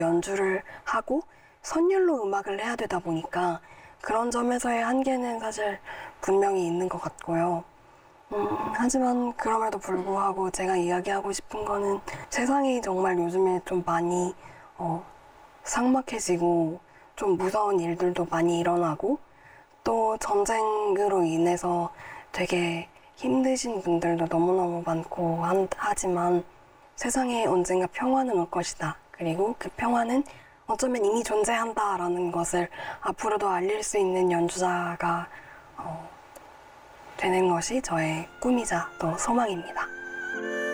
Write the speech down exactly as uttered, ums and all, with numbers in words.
연주를 하고 선율로 음악을 해야 되다 보니까 그런 점에서의 한계는 사실 분명히 있는 것 같고요. 음, 하지만 그럼에도 불구하고 제가 이야기하고 싶은 거는 세상이 정말 요즘에 좀 많이 어, 삭막해지고 좀 무서운 일들도 많이 일어나고 또 전쟁으로 인해서 되게 힘드신 분들도 너무너무 많고 한, 하지만 세상에 언젠가 평화는 올 것이다. 그리고 그 평화는 어쩌면 이미 존재한다라는 것을 앞으로도 알릴 수 있는 연주자가 어, 되는 것이 저의 꿈이자 또 소망입니다.